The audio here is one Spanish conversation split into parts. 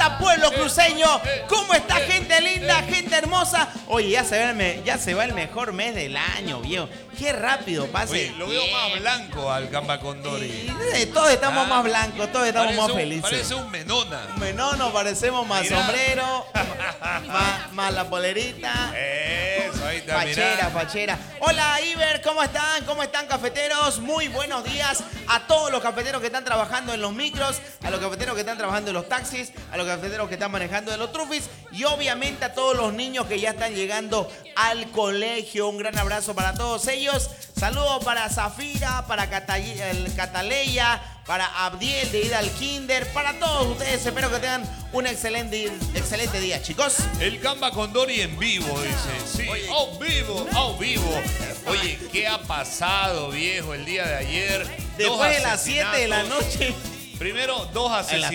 está, pueblo cruceño? ¿Cómo está, gente linda, gente hermosa? Oye, ya se va el mejor mes del año, viejo. Qué rápido pase. Oye, lo veo más blanco al Camba Condori. Todos estamos más blancos, todos estamos más felices. Parece un menona. Un menón, parecemos más Mira. sombrero, más la polerita. Eso, ahí está, Fachera. Hola, Iber, ¿cómo están? ¿Cómo están, cafeteros? Muy buenos días a todos los cafeteros que están trabajando en los micros, a los cafeteros que están trabajando en los taxis, a los cafeteros que están manejando en los trufis y obviamente a todos los niños que ya están llegando al colegio. Un gran abrazo para todos ellos. Saludos para Zafira, para Cataleya, para Abdiel de ida al kinder, para todos ustedes. Espero que tengan un excelente día, chicos. El Camba Condori en vivo, dice. Sí, a vivo. Oye, ¿qué ha pasado, viejo, el día de ayer? Después de las 7 de la noche. Primero, dos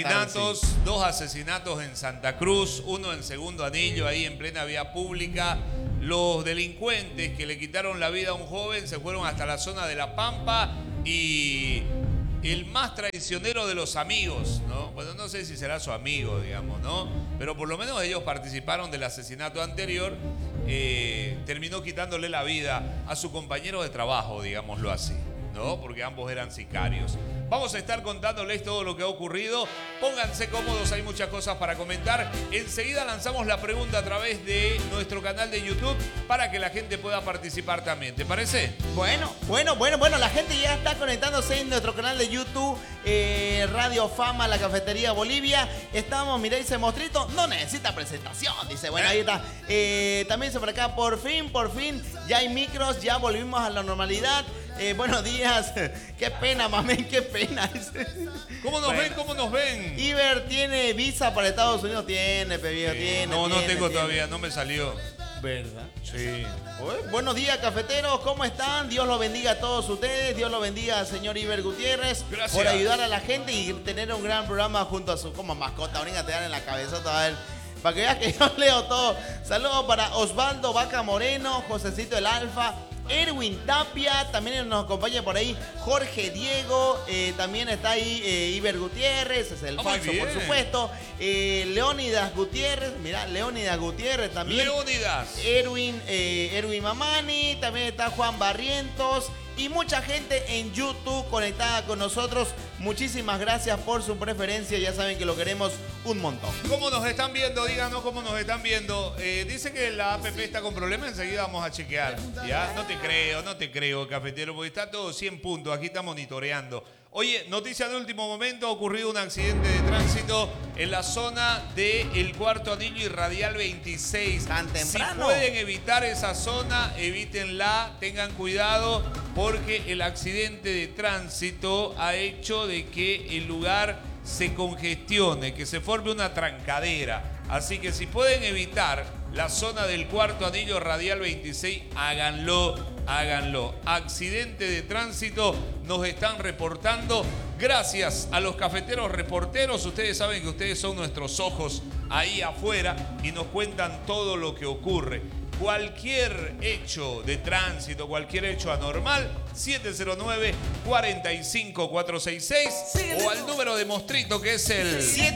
asesinatos en Santa Cruz, uno en Segundo Anillo, ahí en plena vía pública. Los delincuentes que le quitaron la vida a un joven se fueron hasta la zona de La Pampa y el más traicionero de los amigos, ¿no? Bueno, no sé si será su amigo, digamos, ¿no? Pero por lo menos ellos participaron del asesinato anterior. Terminó quitándole la vida a su compañero de trabajo, digámoslo así, ¿no? Porque ambos eran sicarios. Vamos a estar contándoles todo lo que ha ocurrido. Pónganse cómodos, hay muchas cosas para comentar. Enseguida lanzamos la pregunta a través de nuestro canal de YouTube para que la gente pueda participar también. ¿Te parece? Bueno, la gente ya está conectándose en nuestro canal de YouTube, Radio Fama, La Cafetería Bolivia. Estamos, mirá, dice Mostrito, no necesita presentación, dice, bueno, ahí está. También dice por acá, por fin, ya hay micros, ya volvimos a la normalidad. Buenos días. Qué pena, mamén, qué pena. ¿Cómo nos ven? Iber tiene visa para Estados Unidos. Tiene. No tengo todavía, no me salió. ¿Verdad? Sí. Buenos días, cafeteros. ¿Cómo están? Dios los bendiga a todos ustedes. Dios los bendiga al señor Iber Gutiérrez. Gracias. Por ayudar a la gente y tener un gran programa junto a su como mascota. Ahorita te dan en la cabezota, a ver. Para que veas que yo leo todo. Saludos para Osvaldo Vaca Moreno, Josecito el Alfa, Erwin Tapia, también nos acompaña por ahí Jorge Diego, también está ahí Iber Gutiérrez, es el falso por supuesto, Leónidas Gutiérrez, mirá, Leónidas Gutiérrez también. Erwin Mamani, también está Juan Barrientos y mucha gente en YouTube conectada con nosotros. Muchísimas gracias por su preferencia, ya saben que lo queremos un montón. ¿Cómo nos están viendo? Díganos cómo nos están viendo. Dice que la app está con problemas, enseguida vamos a chequear. ¿Ya? No te creo, cafetero, porque está todo 100 puntos, aquí está monitoreando. Oye, noticia de último momento, ha ocurrido un accidente de tránsito en la zona del Cuarto Anillo y Radial 26. ¿Tan temprano? Si pueden evitar esa zona, evítenla, tengan cuidado, porque el accidente de tránsito ha hecho de que el lugar se congestione, que se forme una trancadera. Así que si pueden evitar la zona del Cuarto Anillo Radial 26, háganlo. Accidente de tránsito nos están reportando. Gracias a los cafeteros reporteros. Ustedes saben que ustedes son nuestros ojos ahí afuera y nos cuentan todo lo que ocurre. Cualquier hecho de tránsito, cualquier hecho anormal, 709-45466 o al número de Mostrito que es el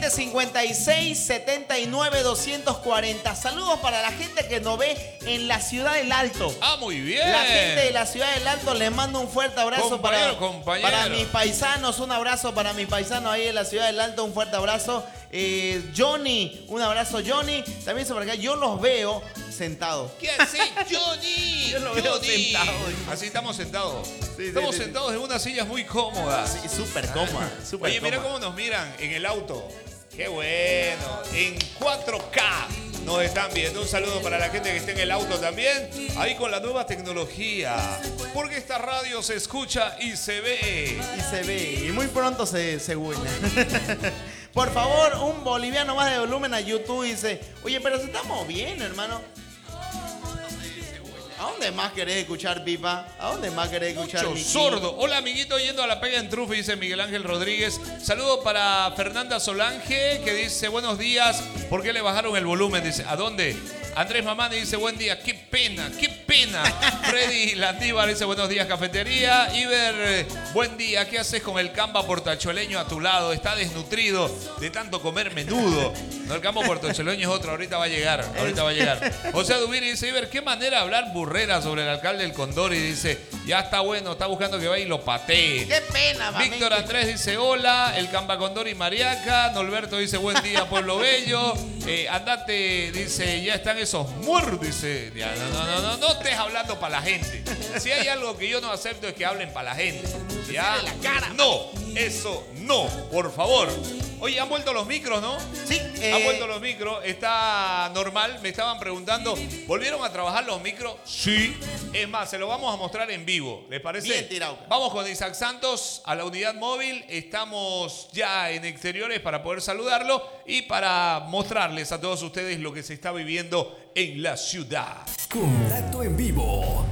756-79-240. Saludos para la gente que nos ve en la Ciudad del Alto. Ah, muy bien. La gente de la Ciudad del Alto, les mando un fuerte abrazo para mis paisanos. Un abrazo para mis paisanos ahí en la Ciudad del Alto. Un fuerte abrazo. Johnny, un abrazo, Johnny. También sobre acá, yo los veo sentados. ¿Qué haces, Johnny? Yo los veo sentados. Así estamos sentados. Sí, estamos sentados en unas sillas muy cómodas. Sí, súper cómodas. Oye, mira cómo nos miran en el auto. Qué bueno. En 4K nos están viendo. Un saludo para la gente que está en el auto también. Ahí con la nueva tecnología. Porque esta radio se escucha y se ve. Y muy pronto se huele. Por favor, un boliviano más de volumen a YouTube dice, oye, pero si estamos bien, hermano. ¿A dónde más querés escuchar, Pipa? ¿A dónde más querés escuchar, Mucho sordo. Hola, amiguito, yendo a la pega en Trufe, dice Miguel Ángel Rodríguez. Saludo para Fernanda Solange, que dice, buenos días. ¿Por qué le bajaron el volumen? Dice, ¿a dónde? Andrés Mamani dice, buen día. ¿Qué pena, qué pena. Freddy Landívar dice buenos días, cafetería. Iber, buen día. ¿Qué haces con el Camba portachueleño a tu lado? Está desnutrido de tanto comer menudo. No, el Camba portachueleño es otro, ahorita va a llegar. José Dubiri dice, Iber, qué manera de hablar burrera sobre el alcalde del Condor. Y dice, ya está bueno, está buscando que vaya y lo patee. Qué pena, mami. Víctor Andrés dice, hola, el Camba Condor y Mariaca. Norberto dice, buen día, Pueblo Bello. Andate, dice, ya están esos muertos, dice. Ya, no estés hablando para la gente. Si hay algo que yo no acepto es que hablen para la gente. Ya, la cara. No, eso no, por favor. Oye, ¿han vuelto los micros, no? Sí. Han vuelto los micros, está normal. Me estaban preguntando, ¿volvieron a trabajar los micros? Sí. Es más, se lo vamos a mostrar en vivo, ¿les parece? Bien tirado. Vamos con Isaac Santos a la unidad móvil. Estamos ya en exteriores para poder saludarlo y para mostrarles a todos ustedes lo que se está viviendo en la ciudad. Contacto en vivo.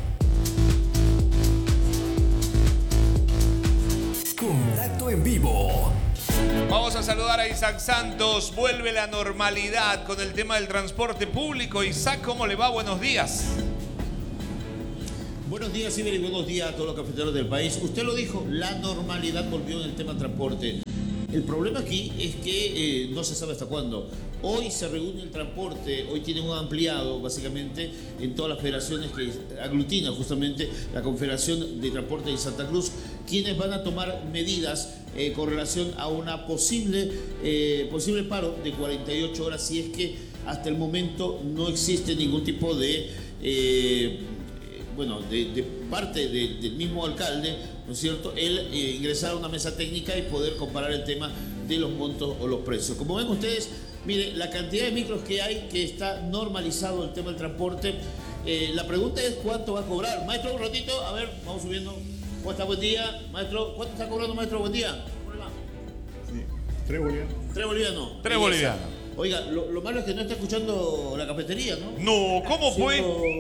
Contacto en vivo. Vamos a saludar a Isaac Santos. Vuelve la normalidad con el tema del transporte público. Isaac, ¿cómo le va? Buenos días. Buenos días, Iber, y buenos días a todos los cafeteros del país. Usted lo dijo, la normalidad volvió en el tema transporte. El problema aquí es que no se sabe hasta cuándo. Hoy se reúne el transporte, hoy tiene un ampliado básicamente en todas las federaciones que aglutina justamente la Confederación de Transporte de Santa Cruz, quienes van a tomar medidas con relación a una posible paro de 48 horas si es que hasta el momento no existe ningún tipo de parte del mismo alcalde, ¿no es cierto?, él ingresar a una mesa técnica y poder comparar el tema de los montos o los precios. Como ven ustedes, mire, la cantidad de micros que hay, que está normalizado el tema del transporte. La pregunta es cuánto va a cobrar. Maestro, un ratito, a ver, vamos subiendo. ¿Cómo está? Buen día, maestro. ¿Cuánto está cobrando, maestro? Buen día. Sí, 3 bolivianos. 3 bolivianos. 3 bolivianos. Oiga, lo malo es que no está escuchando la cafetería, ¿no? No, ¿cómo fue?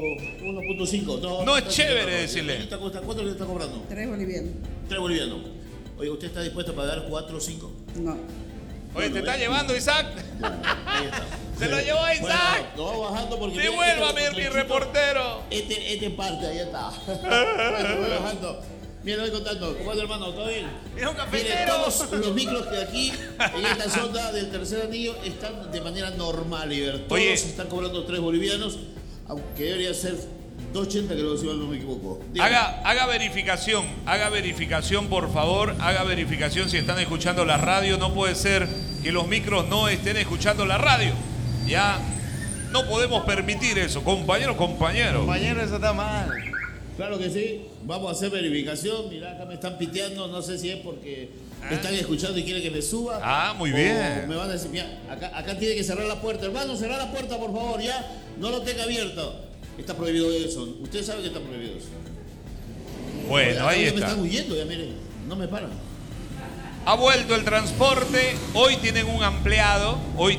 1.5. No es chévere decirle. ¿Cuánto le está cobrando? 3 bolivianos. 3 bolivianos. Oiga, ¿usted está dispuesto a pagar 4 o 5? No. Oye, ¿te está llevando, Isaac? Bueno, ahí está. ¡Se lo llevó a Isaac! Bueno, lo vamos bajando porque... ¡Devuélvame mi reportero! Este parte, ahí está. Bueno, voy bajando. Mira, voy contando. ¿Cómo es, hermano? ¿Todo bien? ¡Es un Mire, cafetero! todos los micros que aquí, en esta zona del tercer anillo, están de manera normal, Iber. Todos Oye. están cobrando 3 bolivianos, aunque debería ser 2.80, que lo decía, no me equivoco. Dígame. Haga verificación, por favor. Haga verificación si están escuchando la radio. No puede ser que los micros no estén escuchando la radio. Ya no podemos permitir eso, compañero. Compañero, eso está mal. Claro que sí, vamos a hacer verificación. Mirá, acá me están piteando, no sé si es porque me están escuchando y quieren que me suba. Ah, muy o bien. Me van a decir, mira, acá tiene que cerrar la puerta. Hermano, cerrar la puerta, por favor, ya. No lo tenga abierto. Está prohibido eso. Usted sabe que está prohibido eso. Bueno, Acá ahí ya está. me están huyendo, ya miren, no me paran. Ha vuelto el transporte. Hoy tienen un ampliado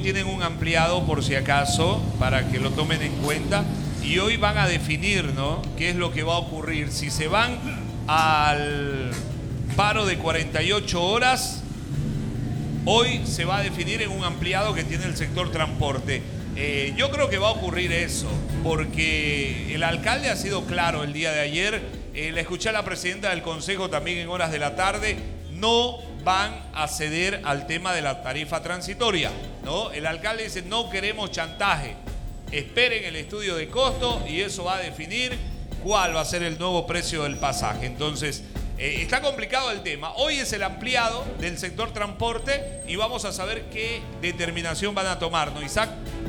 por si acaso, para que lo tomen en cuenta. Y hoy van a definir, ¿no?, qué es lo que va a ocurrir. Si se van al paro de 48 horas, hoy se va a definir en un ampliado que tiene el sector transporte. Yo creo que va a ocurrir eso, porque el alcalde ha sido claro el día de ayer. La escuché a la presidenta del consejo también en horas de la tarde. No van a ceder al tema de la tarifa transitoria, ¿no? El alcalde dice, no queremos chantaje. Esperen el estudio de costo y eso va a definir cuál va a ser el nuevo precio del pasaje. Entonces, está complicado el tema. Hoy es el ampliado del sector transporte y vamos a saber qué determinación van a tomar, ¿no, Isaac?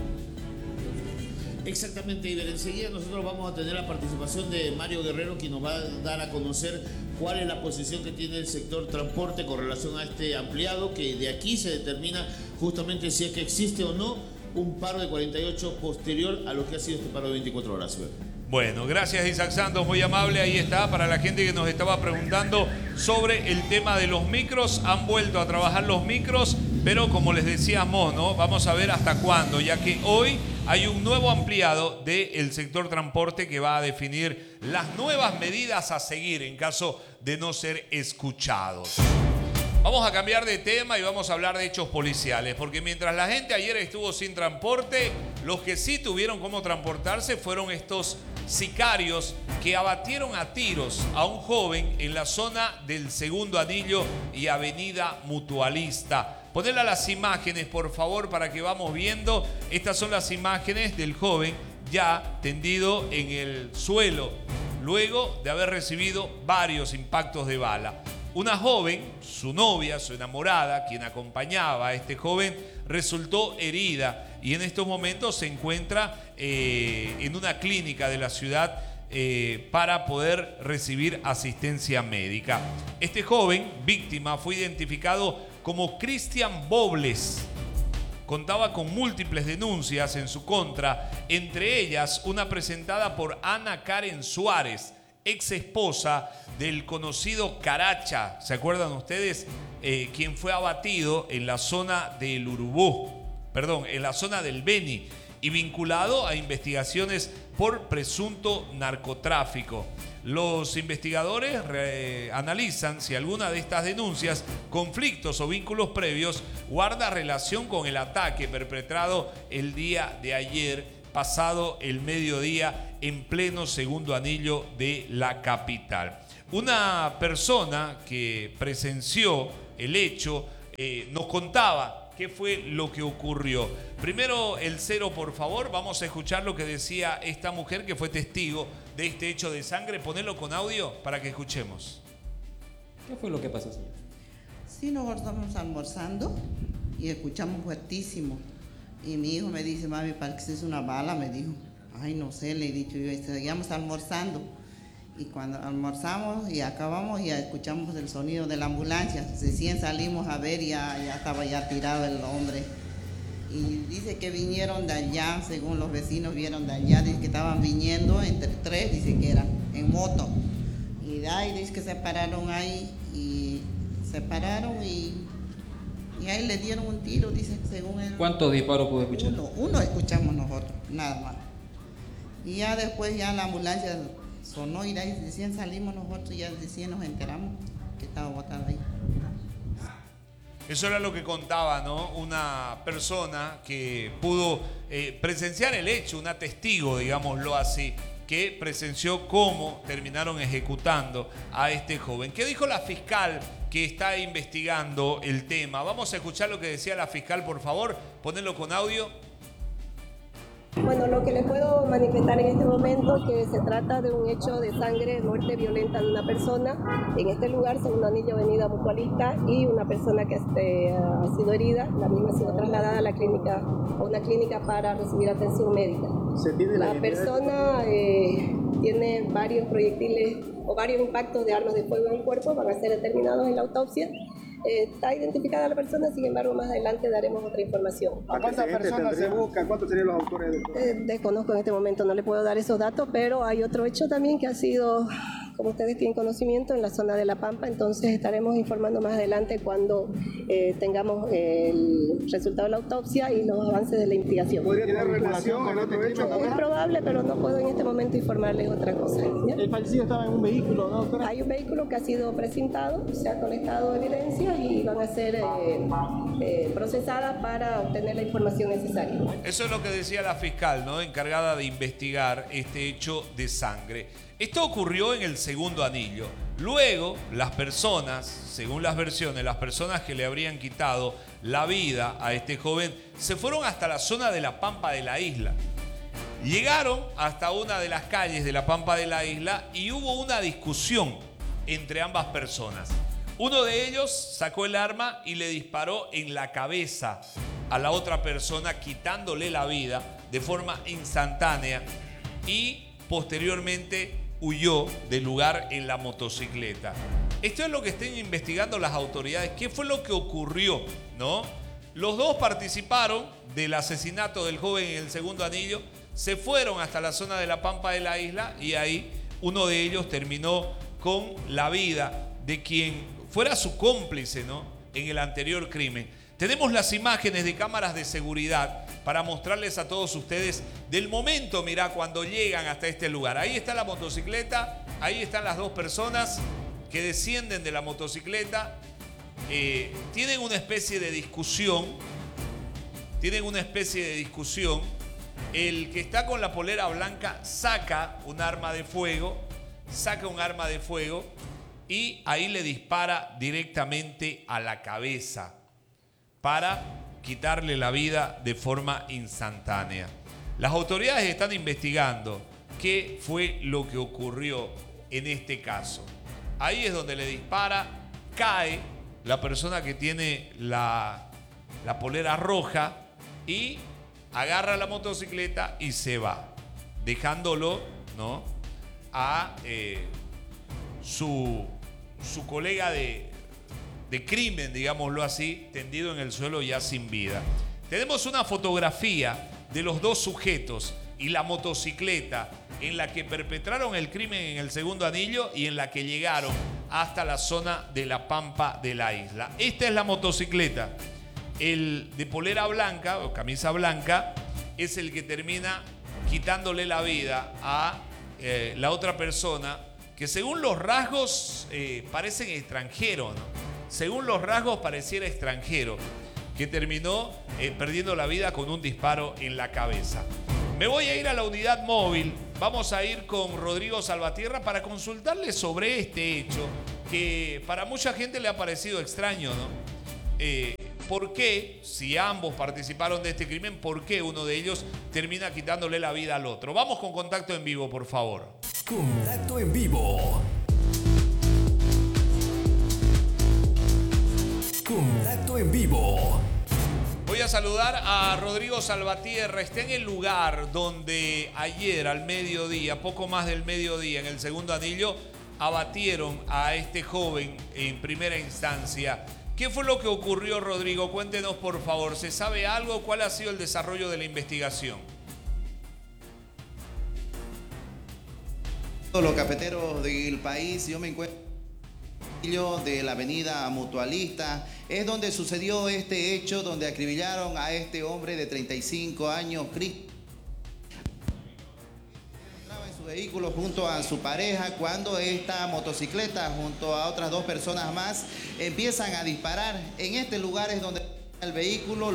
Exactamente, Iber. Enseguida nosotros vamos a tener la participación de Mario Guerrero, quien nos va a dar a conocer cuál es la posición que tiene el sector transporte con relación a este ampliado, que de aquí se determina justamente si es que existe o no un paro de 48 posterior a lo que ha sido este paro de 24 horas. Iber. Bueno, gracias Isaac Santos, muy amable. Ahí está, para la gente que nos estaba preguntando sobre el tema de los micros. Han vuelto a trabajar los micros, pero como les decíamos, ¿no?, vamos a ver hasta cuándo, ya que hoy hay un nuevo ampliado del sector transporte que va a definir las nuevas medidas a seguir en caso de no ser escuchados. Vamos a cambiar de tema y vamos a hablar de hechos policiales, porque mientras la gente ayer estuvo sin transporte, los que sí tuvieron cómo transportarse fueron estos sicarios que abatieron a tiros a un joven en la zona del Segundo Anillo y Avenida Mutualista. Ponela las imágenes, por favor, para que vamos viendo. Estas son las imágenes del joven ya tendido en el suelo, luego de haber recibido varios impactos de bala. Una joven, su novia, su enamorada, quien acompañaba a este joven, resultó herida y en estos momentos se encuentra en una clínica de la ciudad para poder recibir asistencia médica. Este joven, víctima, fue identificado como Cristian Bobles. Contaba con múltiples denuncias en su contra, entre ellas una presentada por Ana Karen Suárez, ex esposa del conocido Caracha. ¿Se acuerdan ustedes? Quien fue abatido en la zona del Urubú, en la zona del Beni, y vinculado a investigaciones por presunto narcotráfico. Los investigadores analizan si alguna de estas denuncias, conflictos o vínculos previos guarda relación con el ataque perpetrado el día de ayer, pasado el mediodía, en pleno Segundo Anillo de la capital. Una persona que presenció el hecho nos contaba qué fue lo que ocurrió. Primero el 0, por favor. Vamos a escuchar lo que decía esta mujer que fue testigo de este hecho de sangre. Ponelo con audio para que escuchemos. ¿Qué fue lo que pasó, señor? Sí, nosotros estamos almorzando y escuchamos fuertísimo. Y mi hijo me dice, mami, parece que es una bala, me dijo. Ay, no sé, le he dicho yo, seguíamos almorzando. Y cuando almorzamos y acabamos, ya escuchamos el sonido de la ambulancia. Recién salimos a ver y ya estaba ya tirado el hombre. Y dice que vinieron de allá, según los vecinos vieron de allá, dice que estaban viniendo entre 3, dice que eran, en moto. Y de ahí dice que se pararon ahí y ahí le dieron un tiro, dice, según él. ¿Cuántos disparos pudo escuchar? Uno escuchamos nosotros, nada más. Y ya después ya la ambulancia sonó y de ahí recién salimos nosotros y ya recién nos enteramos que estaba botado ahí. Eso era lo que contaba, ¿no? Una persona que pudo presenciar el hecho, una testigo, digámoslo así, que presenció cómo terminaron ejecutando a este joven. ¿Qué dijo la fiscal que está investigando el tema? Vamos a escuchar lo que decía la fiscal, por favor. Ponelo con audio. Bueno, lo que les puedo manifestar en este momento es que se trata de un hecho de sangre, muerte violenta de una persona en este lugar, Segundo Anillo, Avenida Mutualista, y una persona que ha sido herida. La misma ha sido trasladada a una clínica para recibir atención médica. La persona tiene varios proyectiles o varios impactos de armas de fuego en el cuerpo, van a ser determinados en la autopsia. Está identificada la persona, sin embargo, más adelante daremos otra información. ¿A cuántas personas se busca? ¿Cuántos serían los autores del crimen? Desconozco en este momento, no le puedo dar esos datos, pero hay otro hecho también que ha sido, como ustedes tienen conocimiento, en la zona de La Pampa. Entonces estaremos informando más adelante cuando tengamos el resultado de la autopsia y los avances de la investigación. ¿Podría tener relación con otro hecho? Es probable, pero no puedo en este momento informarles otra cosa. ¿Ya? El fallecido estaba en un vehículo, ¿no, doctora? Hay un vehículo que ha sido precintado, se ha colectado evidencias y van a ser procesadas para obtener la información necesaria. Eso es lo que decía la fiscal, ¿no? Encargada de investigar este hecho de sangre. Esto ocurrió en el Segundo Anillo. Luego, las personas, según las versiones, las personas que le habrían quitado la vida a este joven, se fueron hasta la zona de La Pampa de la isla. Llegaron hasta una de las calles de La Pampa de la isla y hubo una discusión entre ambas personas. Uno de ellos sacó el arma y le disparó en la cabeza a la otra persona, quitándole la vida de forma instantánea, y posteriormente huyó del lugar en la motocicleta. Esto es lo que están investigando las autoridades. ¿Qué fue lo que ocurrió, no? Los dos participaron del asesinato del joven en el Segundo Anillo, se fueron hasta la zona de La Pampa de la isla y ahí uno de ellos terminó con la vida de quien fuera su cómplice, ¿no?, en el anterior crimen. Tenemos las imágenes de cámaras de seguridad para mostrarles a todos ustedes del momento, mirá, cuando llegan hasta este lugar. Ahí está la motocicleta, ahí están las dos personas que descienden de la motocicleta. Tienen una especie de discusión. El que está con la polera blanca saca un arma de fuego, y ahí le dispara directamente a la cabeza para quitarle la vida de forma instantánea. Las autoridades están investigando qué fue lo que ocurrió en este caso. Ahí es donde le dispara, cae la persona que tiene la polera roja y agarra la motocicleta y se va, dejándolo, ¿no?, a su colega de crimen, digámoslo así, tendido en el suelo ya sin vida. Tenemos una fotografía de los dos sujetos y la motocicleta en la que perpetraron el crimen en el Segundo Anillo y en la que llegaron hasta la zona de la Pampa de la isla. Esta es la motocicleta. El de polera blanca o camisa blanca es el que termina quitándole la vida a la otra persona, que según los rasgos parecen extranjero, ¿no? Según los rasgos pareciera extranjero, que terminó perdiendo la vida con un disparo en la cabeza. Me voy a ir a la unidad móvil. Vamos a ir con Rodrigo Salvatierra para consultarle sobre este hecho que para mucha gente le ha parecido extraño, ¿no? ¿Por qué, si ambos participaron de este crimen, por qué uno de ellos termina quitándole la vida al otro? Vamos con Contacto en Vivo, por favor. Contacto en Vivo. Contacto en Vivo. Voy a saludar a Rodrigo Salvatierra. Está en el lugar donde ayer al mediodía, poco más del mediodía, en el Segundo Anillo, abatieron a este joven en primera instancia. ¿Qué fue lo que ocurrió, Rodrigo? Cuéntenos, por favor. ¿Se sabe algo? ¿Cuál ha sido el desarrollo de la investigación? Todos los cafeteros del país, yo me encuentro de la avenida Mutualista, es donde sucedió este hecho, donde acribillaron a este hombre de 35 años, Cristo. Entraba en su vehículo junto a su pareja cuando esta motocicleta junto a otras dos personas más empiezan a disparar. En este lugar es donde el vehículo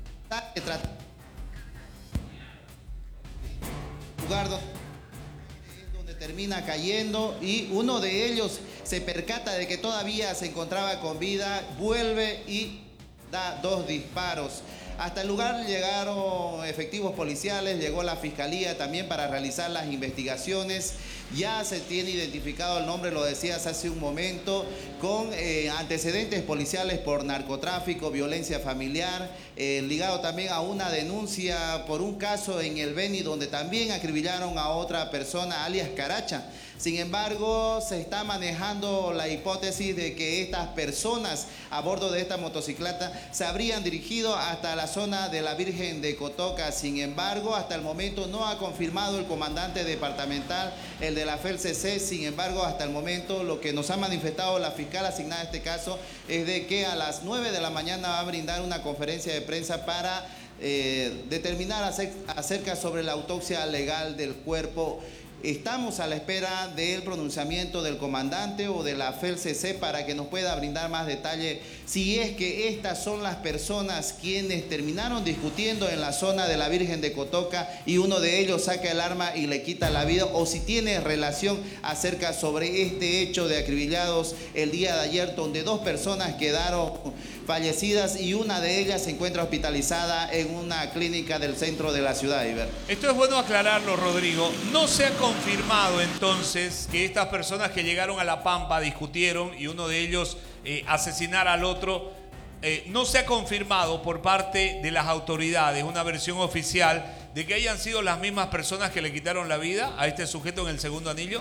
lugar donde termina cayendo y uno de ellos se percata de que todavía se encontraba con vida, vuelve y da dos disparos. Hasta el lugar llegaron efectivos policiales, llegó la fiscalía también para realizar las investigaciones. Ya se tiene identificado el nombre, lo decías hace un momento, con antecedentes policiales por narcotráfico, violencia familiar, ligado también a una denuncia por un caso en el Beni donde también acribillaron a otra persona, alias Caracha. Sin embargo, se está manejando la hipótesis de que estas personas a bordo de esta motocicleta se habrían dirigido hasta la zona de la Virgen de Cotoca. Sin embargo, hasta el momento no ha confirmado el comandante departamental, el de la FELCC. Sin embargo, hasta el momento lo que nos ha manifestado la fiscal asignada a este caso es de que a las 9 de la mañana va a brindar una conferencia de prensa para determinar acerca sobre la autopsia legal del cuerpo. Estamos a la espera del pronunciamiento del comandante o de la FELCC para que nos pueda brindar más detalle si es que estas son las personas quienes terminaron discutiendo en la zona de la Virgen de Cotoca y uno de ellos saca el arma y le quita la vida, o si tiene relación acerca sobre este hecho de acribillados el día de ayer, donde dos personas quedaron fallecidas y una de ellas se encuentra hospitalizada en una clínica del centro de la ciudad, Iber. Esto es bueno aclararlo, Rodrigo. No se ha confirmado entonces que estas personas que llegaron a La Pampa discutieron y uno de ellos asesinara al otro. No se ha confirmado por parte de las autoridades una versión oficial de que hayan sido las mismas personas que le quitaron la vida a este sujeto en el Segundo Anillo.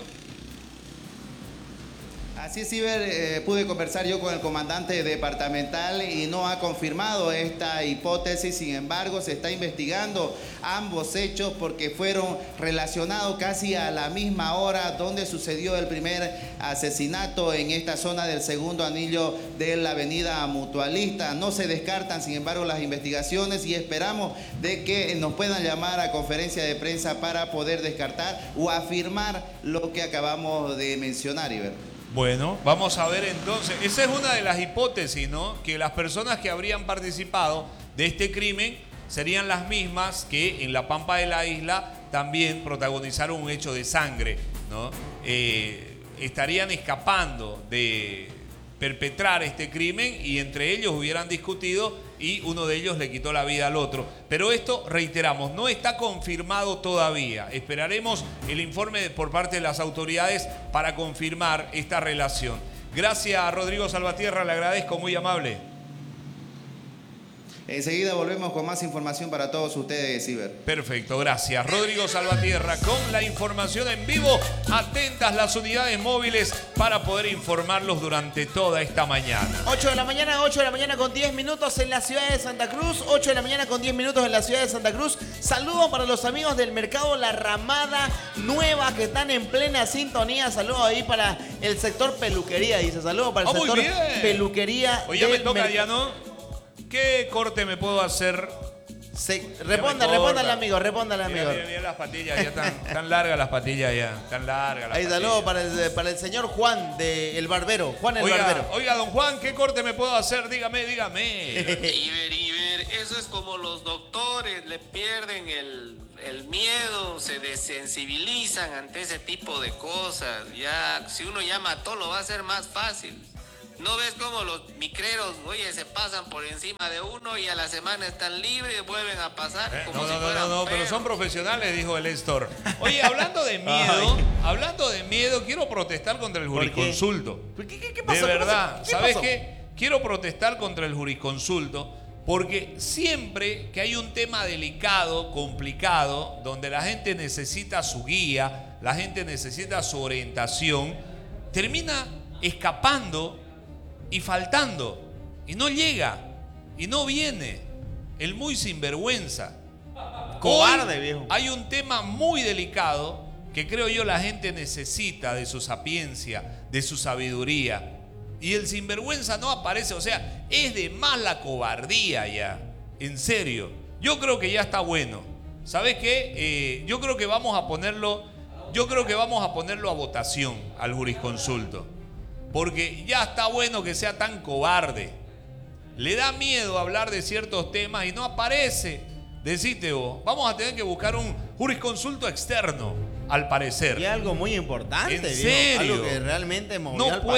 Así es, Iber, pude conversar yo con el comandante departamental y no ha confirmado esta hipótesis. Sin embargo, se está investigando ambos hechos porque fueron relacionados casi a la misma hora donde sucedió el primer asesinato en esta zona del Segundo Anillo de la avenida Mutualista. No se descartan, sin embargo, las investigaciones y esperamos de que nos puedan llamar a conferencia de prensa para poder descartar o afirmar lo que acabamos de mencionar, Iber. Bueno, vamos a ver entonces. Esa es una de las hipótesis, ¿no? Que las personas que habrían participado de este crimen serían las mismas que en la Pampa de la Isla también protagonizaron un hecho de sangre, ¿no? Estarían escapando de perpetrar este crimen y entre ellos hubieran discutido y uno de ellos le quitó la vida al otro. Pero esto, reiteramos, no está confirmado todavía. Esperaremos el informe por parte de las autoridades para confirmar esta relación. Gracias a Rodrigo Salvatierra, le agradezco, muy amable. Enseguida volvemos con más información para todos ustedes, Ciber. Perfecto, gracias. Rodrigo Salvatierra con la información en vivo. Atentas las unidades móviles para poder informarlos durante toda esta mañana. 8 de la mañana con 10 minutos en la ciudad de Santa Cruz. 8 de la mañana con 10 minutos en la ciudad de Santa Cruz. Saludos para los amigos del mercado La Ramada Nueva que están en plena sintonía. Saludos ahí para el sector peluquería, dice. Saludos para el sector peluquería. Oye, me toca ya, ¿no? ¿Qué corte me puedo hacer? Repóndale, amigo. Mira las patillas, ya tan largas las patillas ya. Tan largas las patillas. Ahí saludos para el señor Juan, el barbero. Juan el barbero. Oiga, don Juan, ¿qué corte me puedo hacer? Dígame. Iber, eso es como los doctores, le pierden el miedo, se desensibilizan ante ese tipo de cosas. Ya, si uno ya mató, lo va a hacer más fácil. ¿No ves cómo los micreros, oye, se pasan por encima de uno y a la semana están libres y vuelven a pasar como si fueran perros? Pero son profesionales, dijo el Estor. Oye, hablando de miedo, quiero protestar contra el jurisconsulto. ¿Qué pasó? De verdad, ¿sabes qué? Quiero protestar contra el jurisconsulto porque siempre que hay un tema delicado, complicado, donde la gente necesita su guía, la gente necesita su orientación, termina escapando y faltando, y no llega, y no viene, el muy sinvergüenza. Cobarde, viejo. Hay un tema muy delicado que creo yo la gente necesita de su sapiencia, de su sabiduría, y el sinvergüenza no aparece, o sea, es de más la cobardía ya, en serio. Yo creo que ya está bueno. ¿Sabes qué? Yo creo que vamos a ponerlo a votación al jurisconsulto. Porque ya está bueno que sea tan cobarde. Le da miedo hablar de ciertos temas y no aparece. Decite vos, vamos a tener que buscar un jurisconsulto externo, al parecer. Y algo muy importante. ¿En serio? Algo que realmente movió al país.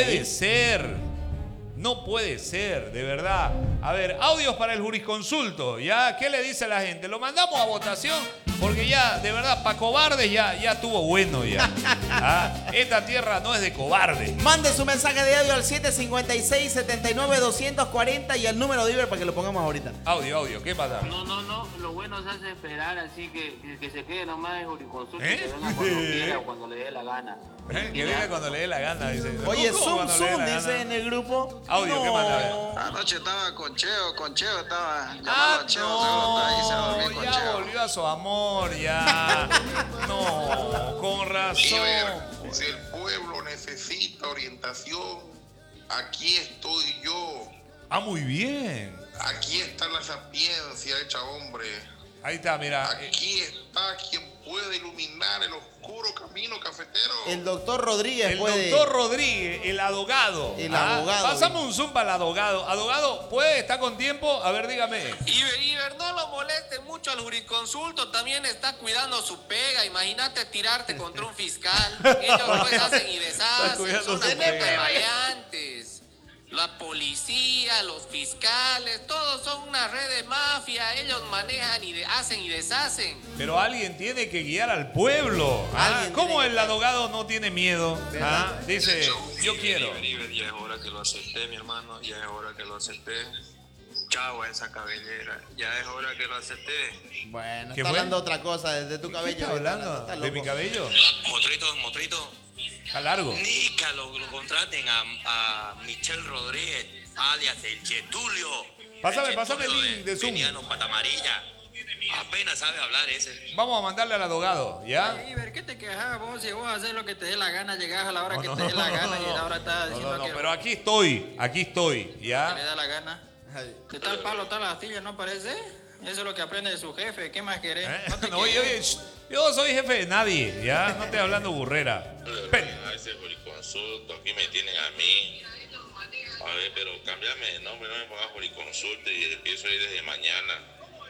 No puede ser, de verdad. A ver, audios para el jurisconsulto. ¿Ya? ¿Qué le dice la gente? ¿Lo mandamos a votación? Porque ya, de verdad, para cobardes ya estuvo bueno ya. Esta tierra no es de cobardes. Mande su mensaje de audio al 756-79-240 y al número de Iber para que lo pongamos ahorita. Audio, ¿qué pasa? No, lo bueno se hace esperar, así que se quede nomás en jurisconsulto y que venga cuando quiera o cuando le dé la gana. Que venga cuando le dé la gana, dice. Oye, Zoom, dice en el grupo. Audio, ¿qué manda? Anoche estaba con Cheo estaba llamando a Cheo, seguro ahí se dormí con ya Cheo. Volvió a su amor, ya. No, con razón. Si el pueblo necesita orientación, aquí estoy yo. Muy bien. Aquí está la sapiencia hecha hombre. Ahí está, mira. Aquí está quien puede iluminar el oscuro camino cafetero. El doctor Rodríguez Doctor Rodríguez, el abogado. Abogado. Pasamos un zoom para el abogado. Abogado, ¿puede estar con tiempo? A ver, dígame. Iber, no lo moleste mucho al jurisconsulto. También está cuidando su pega. Imagínate tirarte contra un fiscal. Ellos pues hacen y deshacen. Son maleantes. La policía, los fiscales, todos son una red de mafia. Ellos manejan y hacen y deshacen. Pero alguien tiene que guiar al pueblo. ¿Cómo el abogado no tiene miedo? Dice, yo quiero. Ya es hora que lo acepté, mi hermano. Ya es hora que lo acepté. Chao a esa cabellera. Ya es hora que lo acepté. Bueno, está hablando otra cosa desde tu cabello. ¿Qué está hablando? ¿De mi cabello? Motrito. Está largo. Nica lo contraten a Michelle Rodríguez, alias el Chetulio. Pásame el link de Zoom. Veniano Patamarilla. Apenas sabe hablar ese. Vamos a mandarle al abogado, ¿ya? Iber, ¿qué te quejas vos? Si vos haces lo que te dé la gana, llegás a la hora que te dé la gana y ahora estás diciendo que... pero aquí estoy, ¿ya? Que le da la gana. De tal palo, tal astilla, ¿no parece? Eso es lo que aprende de su jefe. ¿Qué más querés? Oye, yo soy jefe de nadie, ¿ya? No estoy hablando burrera. A ese jurisconsulto, aquí me tienen a mí. A ver, pero cámbiame de nombre, no me pongas jurisconsulto y empiezo ahí desde mañana.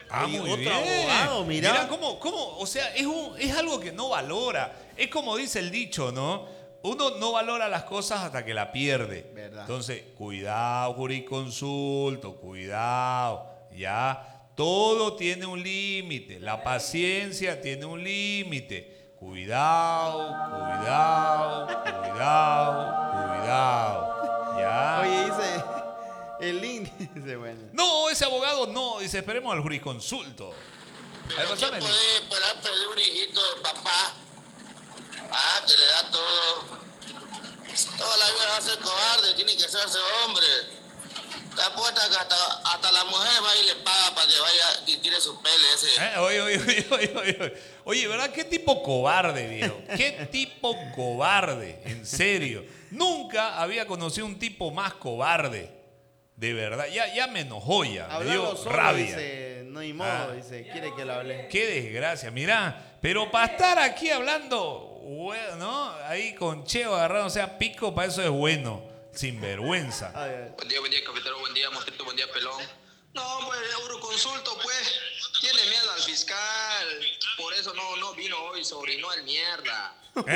Muy otro bien. abogado, mirá. Mirá cómo, o sea, es algo que no valora. Es como dice el dicho, ¿no? Uno no valora las cosas hasta que la pierde. Verdad. Entonces, cuidado, jurisconsulto, cuidado, ya. Todo tiene un límite. La paciencia tiene un límite. Cuidado, cuidado, cuidado, cuidado. Ya. Oye, dice el link. Dice, bueno. No, ese abogado no. Dice, esperemos al jurisconsulto. Pero ¿qué puede esperar pedir un hijito de papá? Ah, que le da todo. Toda la vida va a ser cobarde, tiene que hacerse hombre. Te apuesta que hasta la mujer va y le paga para que vaya y tire sus peles ese. Oye, ¿verdad? ¿Qué tipo cobarde, viejo? ¿Qué tipo cobarde? En serio. Nunca había conocido un tipo más cobarde. De verdad. Ya me enojó ya. Me dio Solo, rabia. dice, no hay modo, dice, quiere que lo hable. Qué desgracia. Mirá, pero para estar aquí hablando, ¿no? Ahí con Cheo agarrado, o sea, pico, para eso es bueno. Sin vergüenza. Buen día, cafetero, buen día, mosquito, buen día, pelón. No, pues, Euroconsulto, pues, tiene miedo al fiscal. Por eso no vino hoy, sobrino el mierda.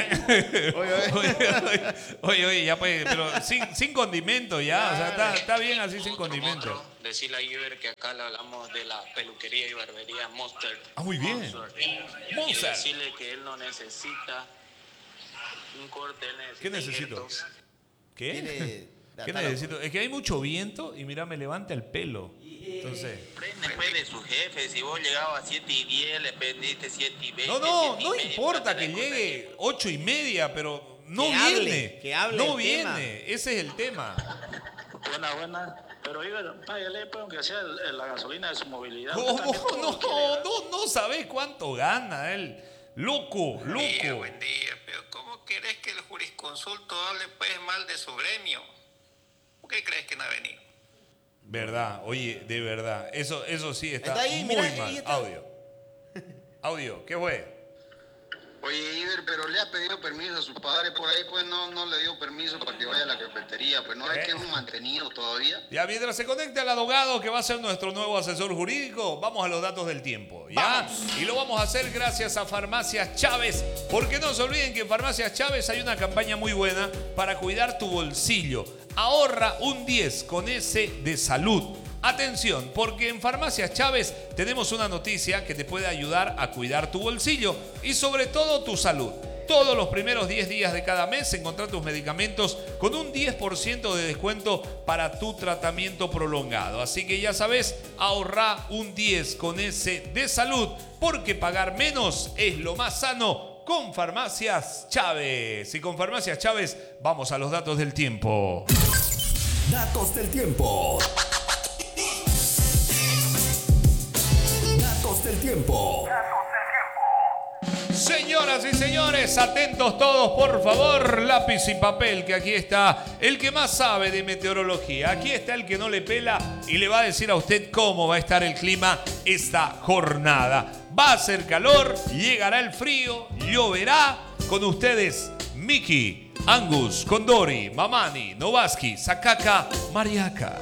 Oye, ya pues, pero sin condimento ya, o sea, está bien así sin condimento. Decirle a Iber que acá le hablamos de la peluquería y barbería Monster. Ah, muy bien. Monster. Y decirle que él no necesita un corte, él necesita ¿Qué necesito? injertos. ¿Qué? ¿Qué necesito? Es que hay mucho viento y mira, me levanta el pelo. Entonces. Después de su jefe, si vos llegabas a 7:10, le pediste 7:20. No importa que llegue 8:30, pero no viene. Que hable no el viene. tema. Ese es el tema. Buena. Pero págale, pues, aunque sea la gasolina de su movilidad. No sabés cuánto gana él. Loco. Buen día, pero ¿cómo querés que el jurisconsulto hable pues mal de su gremio? ¿Por qué crees que no ha venido? Verdad, oye, de verdad. Eso sí está ahí, muy mira, mal. ahí está. Audio, ¿qué fue? Oye, Iber, pero le ha pedido permiso a su padre por ahí, pues no le dio permiso para que vaya a la cafetería, pues no es que es un mantenido todavía. Ya, mientras se conecte al abogado que va a ser nuestro nuevo asesor jurídico, vamos a los datos del tiempo, ¿ya? Vamos. Y lo vamos a hacer gracias a Farmacias Chávez, porque no se olviden que en Farmacias Chávez hay una campaña muy buena para cuidar tu bolsillo. Ahorra un 10 con S de salud. Atención, porque en Farmacias Chávez tenemos una noticia que te puede ayudar a cuidar tu bolsillo y sobre todo tu salud. Todos los primeros 10 días de cada mes encontrá tus medicamentos con un 10% de descuento para tu tratamiento prolongado. Así que ya sabes, ahorra un 10 con S de salud, porque pagar menos es lo más sano con Farmacias Chávez. Y con Farmacias Chávez vamos a los datos del tiempo. Datos del tiempo. Datos del tiempo. Señoras y señores, atentos todos, por favor, lápiz y papel, que aquí está el que más sabe de meteorología. Aquí está el que no le pela y le va a decir a usted cómo va a estar el clima esta jornada. Va a hacer calor, llegará el frío, lloverá. Con ustedes, Miki, Angus, Condori, Mamani, Novaski, Sakaka, Mariaca.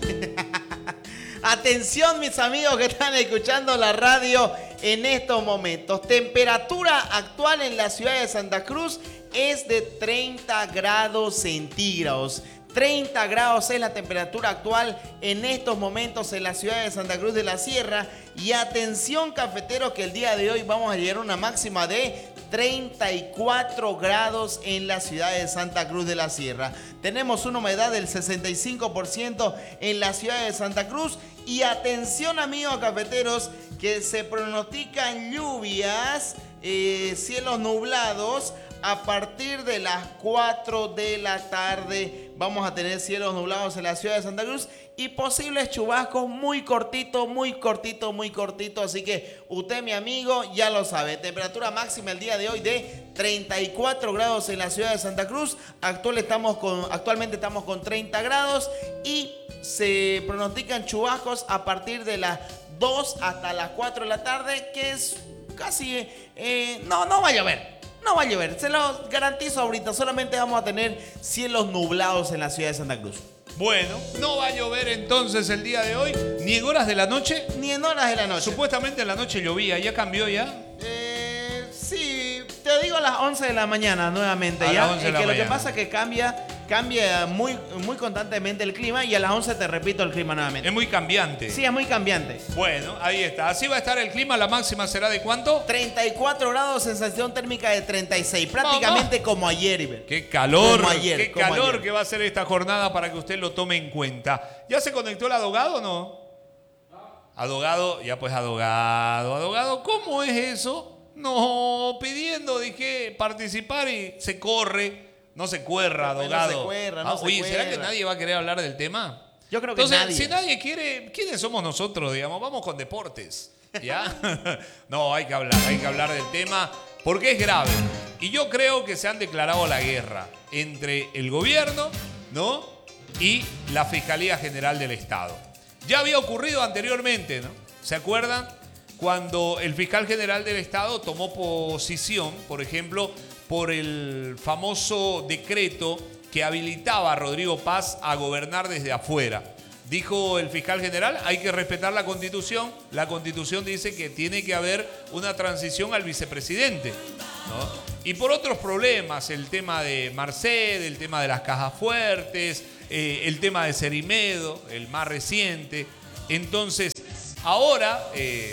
Atención, mis amigos que están escuchando la radio en estos momentos. Temperatura actual en la ciudad de Santa Cruz es de 30 grados centígrados. 30 grados es la temperatura actual en estos momentos en la ciudad de Santa Cruz de la Sierra. Y atención, cafeteros, que el día de hoy vamos a llegar a una máxima de 34 grados en la ciudad de Santa Cruz de la Sierra. Tenemos una humedad del 65% en la ciudad de Santa Cruz. Y atención, amigos cafeteros, que se pronostican lluvias, cielos nublados. A partir de las 4 de la tarde vamos a tener cielos nublados en la ciudad de Santa Cruz y posibles chubascos muy cortito. Así que usted, mi amigo, ya lo sabe. Temperatura máxima el día de hoy de 34 grados en la ciudad de Santa Cruz. Actualmente estamos con 30 grados y se pronostican chubascos a partir de las 2 hasta las 4 de la tarde, que es casi... no va a llover. No va a llover, se los garantizo ahorita. Solamente vamos a tener cielos nublados en la ciudad de Santa Cruz. Bueno, no va a llover entonces el día de hoy, ni en horas de la noche. Ni en horas de la noche. Supuestamente en la noche llovía, ¿ya cambió ya? Sí, te digo a las 11 de la mañana nuevamente. A ya. las 11 de la Lo que mañana. pasa es que cambia muy constantemente el clima y a las 11 te repito el clima nuevamente. Es muy cambiante. Sí, es muy cambiante. Bueno, ahí está. Así va a estar el clima. La máxima será ¿de cuánto? 34 grados, sensación térmica de 36. Prácticamente como ayer, Iber. Qué calor, Como ayer, qué como calor ayer. que va a ser esta jornada para que usted lo tome en cuenta. ¿Ya se conectó el Adogado o no? Adogado, ya pues Adogado, ¿cómo es eso? No, pidiendo, dije, participar y se corre. No se cuerra, Adogado. No se cuerra, no se Oye, ¿será cuerra. que nadie va a querer hablar del tema? Yo creo que Entonces, nadie. si nadie quiere, ¿quiénes somos nosotros, digamos? Vamos con deportes, ¿ya? No, hay que hablar del tema porque es grave. Y yo creo que se han declarado la guerra entre el gobierno, ¿no? Y la Fiscalía General del Estado. Ya había ocurrido anteriormente, ¿no? ¿Se acuerdan? Cuando el fiscal general del Estado tomó posición, por ejemplo, por el famoso decreto que habilitaba a Rodrigo Paz a gobernar desde afuera. Dijo el fiscal general, hay que respetar la Constitución. La Constitución dice que tiene que haber una transición al vicepresidente, ¿no? Y por otros problemas, el tema de Marced, el tema de las cajas fuertes, el tema de Cerimedo, el más reciente. Entonces, ahora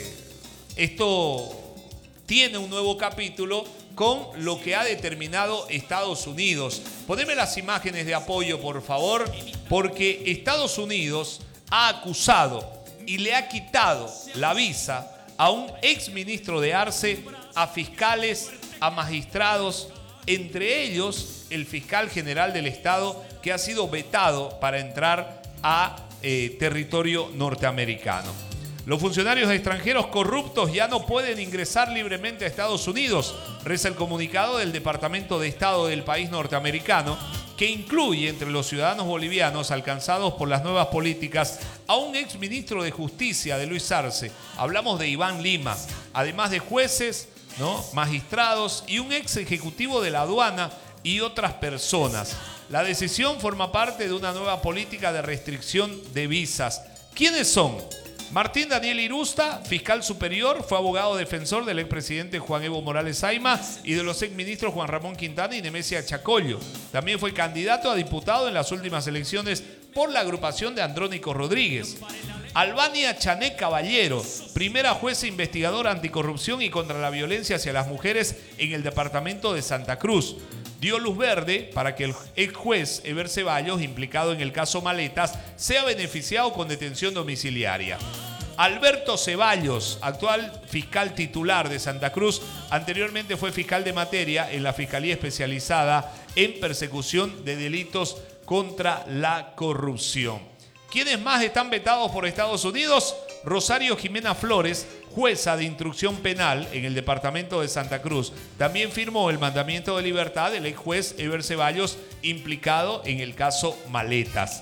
esto tiene un nuevo capítulo con lo que ha determinado Estados Unidos. Poneme las imágenes de apoyo, por favor, porque Estados Unidos ha acusado y le ha quitado la visa a un exministro de Arce, a fiscales, a magistrados, entre ellos el fiscal general del Estado, que ha sido vetado para entrar a territorio norteamericano. Los funcionarios extranjeros corruptos ya no pueden ingresar libremente a Estados Unidos, reza el comunicado del Departamento de Estado del país norteamericano, que incluye entre los ciudadanos bolivianos alcanzados por las nuevas políticas a un exministro de Justicia de Luis Arce. Hablamos de Iván Lima, además de jueces, ¿no?, magistrados y un ex ejecutivo de la aduana y otras personas. La decisión forma parte de una nueva política de restricción de visas. ¿Quiénes son? Martín Daniel Irusta, fiscal superior, fue abogado defensor del expresidente Juan Evo Morales Saima y de los exministros Juan Ramón Quintana y Nemesia Chacollo. También fue candidato a diputado en las últimas elecciones por la agrupación de Andrónico Rodríguez. Albania Chané Caballero, primera jueza investigadora anticorrupción y contra la violencia hacia las mujeres en el departamento de Santa Cruz. Dio luz verde para que el ex juez Eber Ceballos, implicado en el caso Maletas, sea beneficiado con detención domiciliaria. Alberto Ceballos, actual fiscal titular de Santa Cruz, anteriormente fue fiscal de materia en la Fiscalía Especializada en Persecución de Delitos contra la Corrupción. ¿Quiénes más están vetados por Estados Unidos? Rosario Jimena Flores, jueza de instrucción penal en el departamento de Santa Cruz. También firmó el mandamiento de libertad del ex juez Eber Ceballos, implicado en el caso Maletas.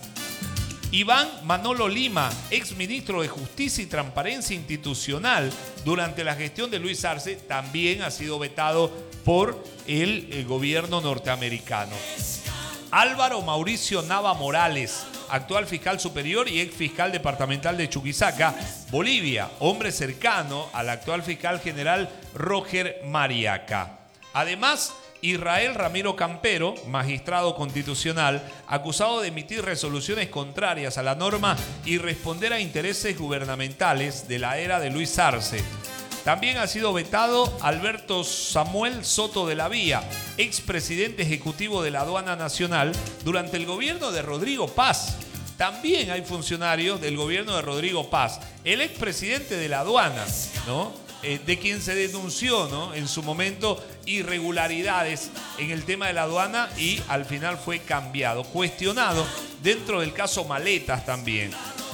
Iván Manolo Lima, ex ministro de Justicia y Transparencia Institucional durante la gestión de Luis Arce, también ha sido vetado por el gobierno norteamericano. Álvaro Mauricio Nava Morales, actual fiscal superior y ex fiscal departamental de Chuquisaca, Bolivia, hombre cercano al actual fiscal general Roger Mariaca. Además, Israel Ramiro Campero, magistrado constitucional, acusado de emitir resoluciones contrarias a la norma y responder a intereses gubernamentales de la era de Luis Arce. También ha sido vetado Alberto Samuel Soto de la Vía, expresidente ejecutivo de la Aduana Nacional durante el gobierno de Rodrigo Paz. También hay funcionarios del gobierno de Rodrigo Paz, el expresidente de la aduana, ¿no?, de quien se denunció, ¿no?, en su momento irregularidades en el tema de la aduana y al final fue cambiado, cuestionado dentro del caso Maletas también.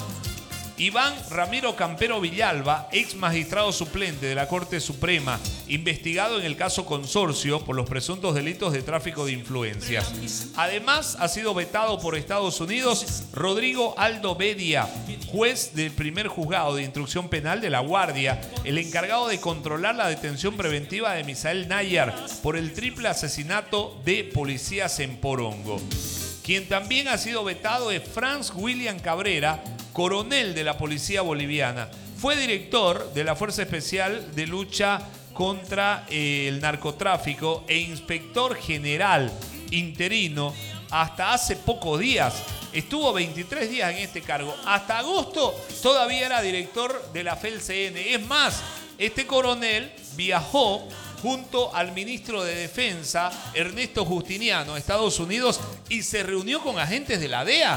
Iván Ramiro Campero Villalba, ex magistrado suplente de la Corte Suprema, investigado en el caso Consorcio por los presuntos delitos de tráfico de influencias. Además, ha sido vetado por Estados Unidos Rodrigo Aldo Bedia, juez del primer juzgado de instrucción penal de La Guardia, el encargado de controlar la detención preventiva de Misael Nayar por el triple asesinato de policías en Porongo. Quien también ha sido vetado es Franz William Cabrera, coronel de la policía boliviana. Fue director de la Fuerza Especial de Lucha contra el Narcotráfico e inspector general interino hasta hace pocos días. Estuvo 23 días en este cargo. Hasta agosto todavía era director de la FELCN. Es más, este coronel viajó junto al ministro de Defensa, Ernesto Justiniano, a Estados Unidos y se reunió con agentes de la DEA.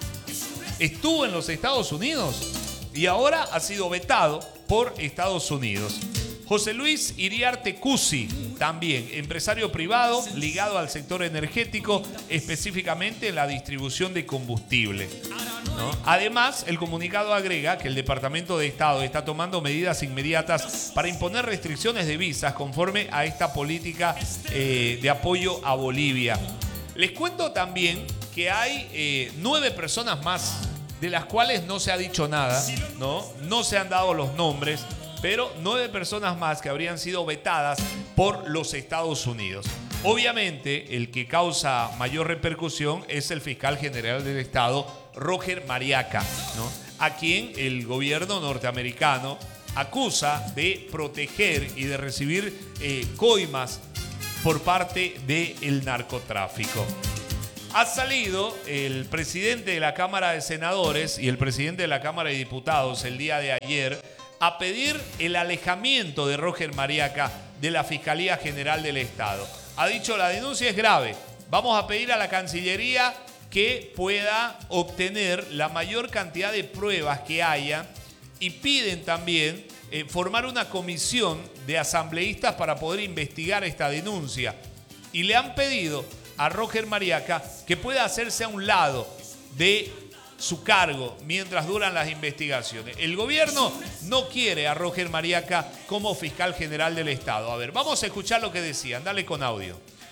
Estuvo en los Estados Unidos y ahora ha sido vetado por Estados Unidos. José Luis Iriarte Cusi, también empresario privado ligado al sector energético, específicamente en la distribución de combustible, ¿no? Además, el comunicado agrega que el Departamento de Estado está tomando medidas inmediatas para imponer restricciones de visas conforme a esta política de apoyo a Bolivia. Les cuento también que hay 9 personas más, de las cuales no se ha dicho nada, ¿no? No se han dado los nombres, pero 9 personas más que habrían sido vetadas por los Estados Unidos. Obviamente, el que causa mayor repercusión es el fiscal general del Estado, Roger Mariaca, ¿no? A quien el gobierno norteamericano acusa de proteger y de recibir coimas por parte del narcotráfico. Ha salido el presidente de la Cámara de Senadores y el presidente de la Cámara de Diputados el día de ayer a pedir el alejamiento de Roger Mariaca de la Fiscalía General del Estado. Ha dicho, la denuncia es grave. Vamos a pedir a la Cancillería que pueda obtener la mayor cantidad de pruebas que haya y piden también formar una comisión de asambleístas para poder investigar esta denuncia. Y le han pedido a Roger Mariaca que pueda hacerse a un lado de su cargo mientras duran las investigaciones. El gobierno no quiere a Roger Mariaca como fiscal general del Estado. A ver, vamos a escuchar lo que decían. Dale con audio.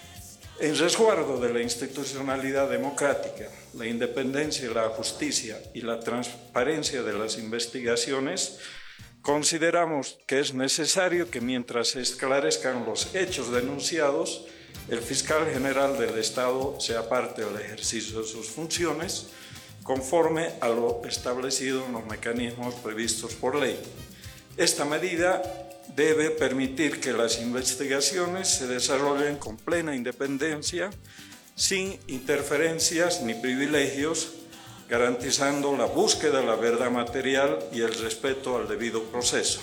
En resguardo de la institucionalidad democrática, la independencia, la justicia y la transparencia de las investigaciones, consideramos que es necesario que mientras se esclarezcan los hechos denunciados, el fiscal general del Estado se aparte del ejercicio de sus funciones conforme a lo establecido en los mecanismos previstos por ley. Esta medida debe permitir que las investigaciones se desarrollen con plena independencia, sin interferencias ni privilegios, garantizando la búsqueda de la verdad material y el respeto al debido proceso.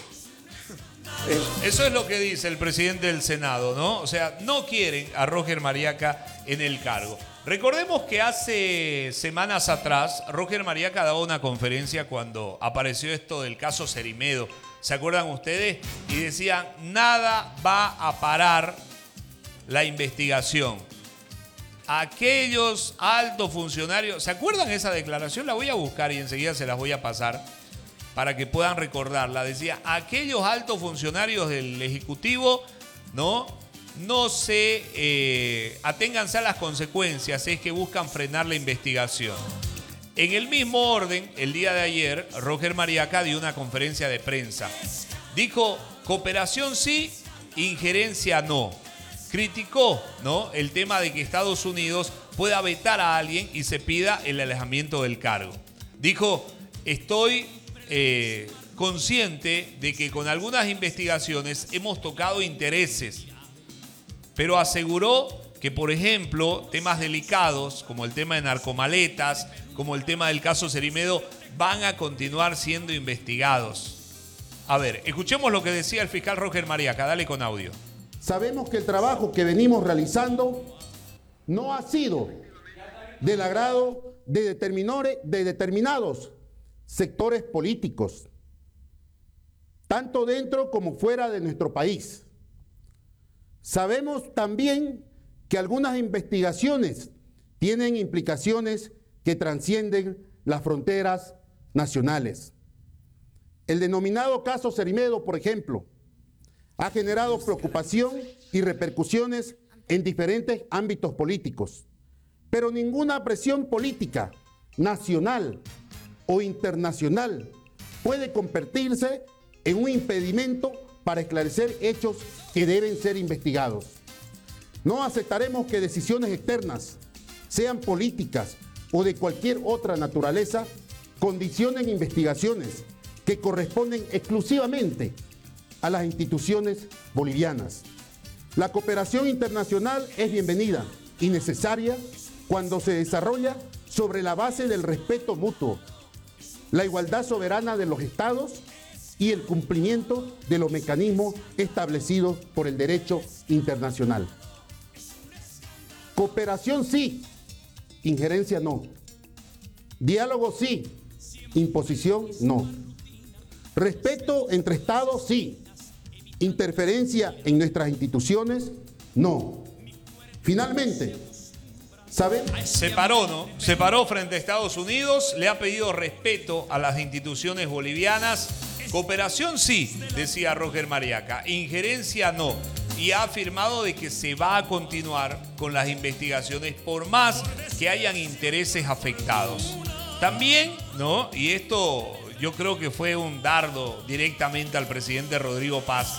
Eso es lo que dice el presidente del Senado, ¿no? O sea, no quieren a Roger Mariaca en el cargo. Recordemos que hace semanas atrás Roger Mariaca daba una conferencia cuando apareció esto del caso Cerimedo. ¿Se acuerdan ustedes? Y decían, nada va a parar la investigación. Aquellos altos funcionarios, ¿se acuerdan esa declaración? La voy a buscar y enseguida se las voy a pasar para que puedan recordarla. Decía, aquellos altos funcionarios del Ejecutivo, no se aténganse a las consecuencias, es que buscan frenar la investigación. En el mismo orden, el día de ayer, Roger Mariaca dio una conferencia de prensa. Dijo, cooperación sí, injerencia no. Criticó, el tema de que Estados Unidos pueda vetar a alguien y se pida el alejamiento del cargo. Dijo, estoy consciente de que con algunas investigaciones hemos tocado intereses, pero aseguró que, por ejemplo, temas delicados como el tema de narcomaletas, como el tema del caso Cerimedo, van a continuar siendo investigados. A ver, escuchemos lo que decía el fiscal Roger Mariaca. Dale con audio. Sabemos que el trabajo que venimos realizando no ha sido del agrado de determinados sectores políticos, tanto dentro como fuera de nuestro país. Sabemos también que algunas investigaciones tienen implicaciones que trascienden las fronteras nacionales. El denominado caso Cerimedo, por ejemplo, ha generado preocupación y repercusiones en diferentes ámbitos políticos, pero ninguna presión política nacional o internacional puede convertirse en un impedimento para esclarecer hechos que deben ser investigados. No aceptaremos que decisiones externas sean políticas o de cualquier otra naturaleza, condicionen investigaciones que corresponden exclusivamente a las instituciones bolivianas. La cooperación internacional es bienvenida y necesaria cuando se desarrolla sobre la base del respeto mutuo, la igualdad soberana de los estados y el cumplimiento de los mecanismos establecidos por el derecho internacional. Cooperación sí, injerencia no. Diálogo sí, imposición no. Respeto entre estados sí. Interferencia en nuestras instituciones no. Finalmente, ¿saben? Se paró, ¿no? Se paró frente a Estados Unidos, le ha pedido respeto a las instituciones bolivianas. Cooperación sí, decía Roger Mariaca. Injerencia no. Y ha afirmado de que se va a continuar con las investigaciones por más que hayan intereses afectados. También, ¿no? Y esto yo creo que fue un dardo directamente al presidente Rodrigo Paz.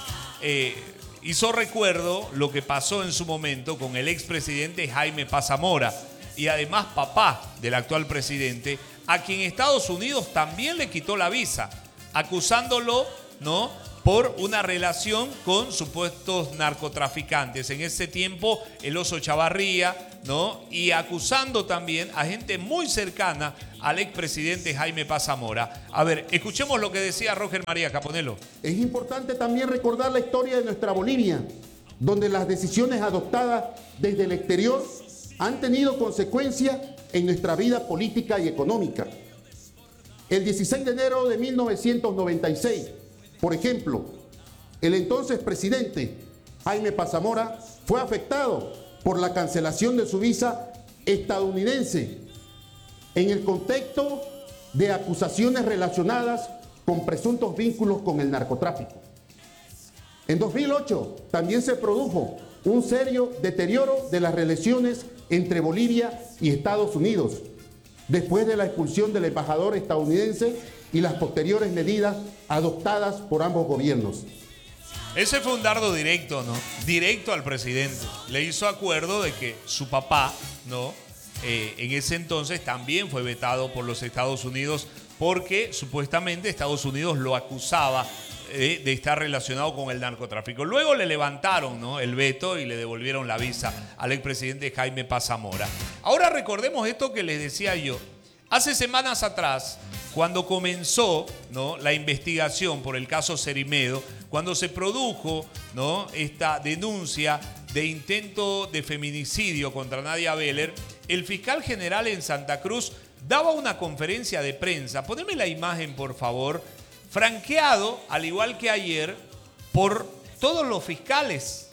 Hizo recuerdo lo que pasó en su momento con el expresidente Jaime Paz Zamora y además papá del actual presidente, a quien Estados Unidos también le quitó la visa, acusándolo, ¿no?, por una relación con supuestos narcotraficantes. En ese tiempo, el Oso Chavarría, ¿no?, y acusando también a gente muy cercana al expresidente Jaime Paz Zamora. A ver, escuchemos lo que decía Roger Mariaca, ponelo. Es importante también recordar la historia de nuestra Bolivia, donde las decisiones adoptadas desde el exterior han tenido consecuencias en nuestra vida política y económica. El 16 de enero de 1996, por ejemplo, el entonces presidente Jaime Paz Zamora fue afectado por la cancelación de su visa estadounidense en el contexto de acusaciones relacionadas con presuntos vínculos con el narcotráfico. En 2008 también se produjo un serio deterioro de las relaciones entre Bolivia y Estados Unidos, después de la expulsión del embajador estadounidense y las posteriores medidas adoptadas por ambos gobiernos. Ese fue un dardo directo, ¿no? Directo al presidente. Le hizo acuerdo de que su papá, ¿no?, en ese entonces también fue vetado por los Estados Unidos porque supuestamente Estados Unidos lo acusaba de estar relacionado con el narcotráfico. Luego le levantaron, ¿no?, el veto y le devolvieron la visa al expresidente Jaime Paz Zamora. Ahora recordemos esto que les decía yo. Hace semanas atrás, cuando comenzó, ¿no?, la investigación por el caso Cerimedo, cuando se produjo, ¿no?, esta denuncia de intento de feminicidio contra Nadia Beller, el fiscal general en Santa Cruz daba una conferencia de prensa. Poneme la imagen, por favor. Franqueado, al igual que ayer, por todos los fiscales.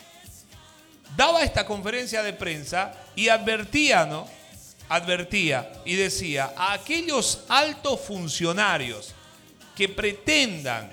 Daba esta conferencia de prensa y advertía, ¿no?, advertía y decía a aquellos altos funcionarios que pretendan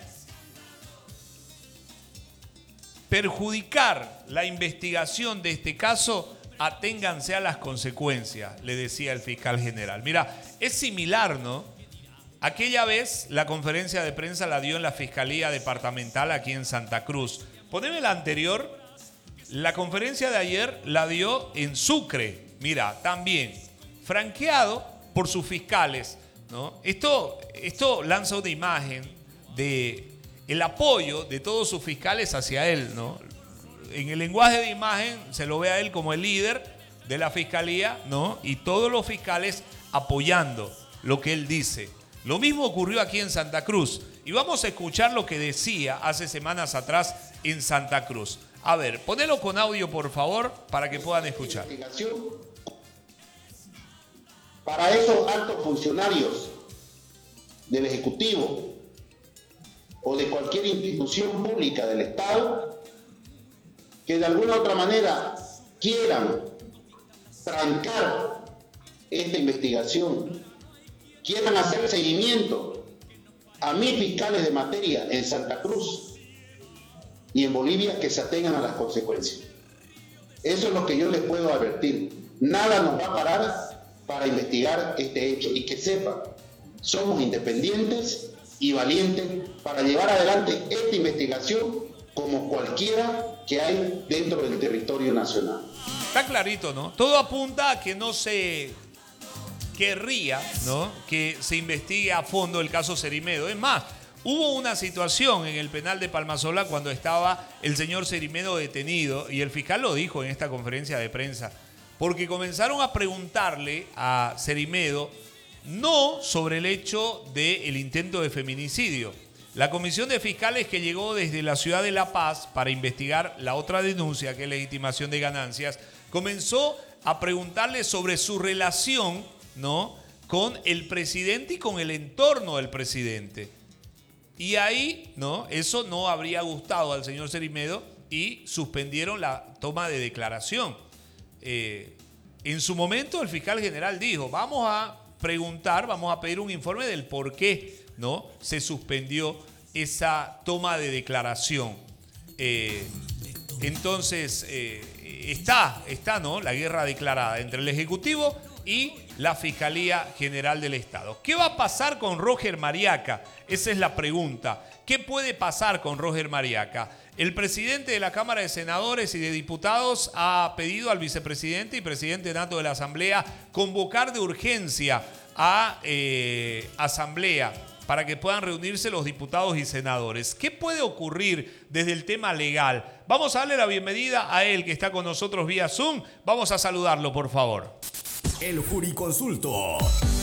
perjudicar la investigación de este caso, aténganse a las consecuencias, le decía el fiscal general. Mira, es similar, ¿no? Aquella vez la conferencia de prensa la dio en la Fiscalía Departamental aquí en Santa Cruz. Poneme la anterior. La conferencia de ayer la dio en Sucre. Mira, también franqueado por sus fiscales, ¿no? Esto lanza una imagen de el apoyo de todos sus fiscales hacia él, ¿no? En el lenguaje de imagen se lo ve a él como el líder de la fiscalía, ¿no?, y todos los fiscales apoyando lo que él dice. Lo mismo ocurrió aquí en Santa Cruz. Y vamos a escuchar lo que decía hace semanas atrás en Santa Cruz. A ver, ponelo con audio, por favor, para que puedan escuchar. Para esos altos funcionarios del Ejecutivo o de cualquier institución pública del Estado que de alguna u otra manera quieran trancar esta investigación, quieran hacer seguimiento a mis fiscales de materia en Santa Cruz y en Bolivia, que se atengan a las consecuencias. Eso es lo que yo les puedo advertir. Nada nos va a parar para investigar este hecho, y que sepan, somos independientes y valientes para llevar adelante esta investigación como cualquiera que hay dentro del territorio nacional. está clarito, ¿no? Todo apunta a que no se querría, ¿no?, que se investigue a fondo el caso Cerimedo. Es más, hubo una situación en el penal de Palmasola cuando estaba el señor Cerimedo detenido, y el fiscal lo dijo en esta conferencia de prensa, porque comenzaron a preguntarle a Cerimedo no sobre el hecho del intento de feminicidio. La comisión de fiscales que llegó desde la ciudad de La Paz para investigar la otra denuncia, que es legitimación de ganancias, comenzó a preguntarle sobre su relación, ¿no?, con el presidente y con el entorno del presidente. Y ahí, ¿no?, eso no habría gustado al señor Cerimedo y suspendieron la toma de declaración. En su momento el fiscal general dijo, vamos a preguntar, vamos a pedir un informe del por qué, ¿no?, se suspendió esa toma de declaración. Entonces, está, ¿no?, la guerra declarada entre el Ejecutivo y la Fiscalía General del Estado. ¿Qué va a pasar con Roger Mariaca? Esa es la pregunta. ¿Qué puede pasar con Roger Mariaca? El presidente de la Cámara de Senadores y de Diputados ha pedido al vicepresidente y presidente nato de la Asamblea convocar de urgencia a Asamblea para que puedan reunirse los diputados y senadores. ¿Qué puede ocurrir desde el tema legal? Vamos a darle la bienvenida a él, que está con nosotros vía Zoom. Vamos a saludarlo, por favor. El Juriconsulto.